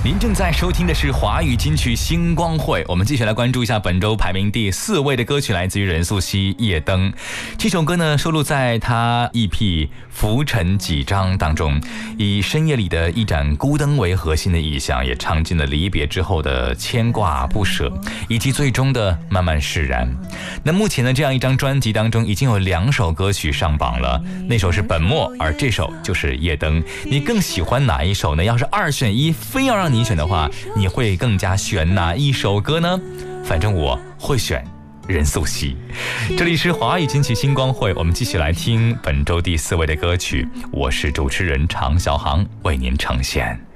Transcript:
您正在收听的是华语金曲星光会，我们继续来关注一下本周排名第4位的歌曲，来自于任素汐《夜灯》。这首歌呢收录在她 EP《浮沉几张》当中，以深夜里的一盏孤灯为核心的意象，也唱尽了离别之后的牵挂不舍，以及最终的慢慢释然。那目前呢，这样一张专辑当中已经有2首歌曲上榜了，那首是本末，而这首就是《夜灯》。你更喜欢哪一首呢？要是2选1，非要让你选的话，你会更加选哪一首歌呢？反正我会选任素汐。这里是华语金曲星光会，我们继续来听本周第4位的歌曲，我是主持人常小航为您呈现。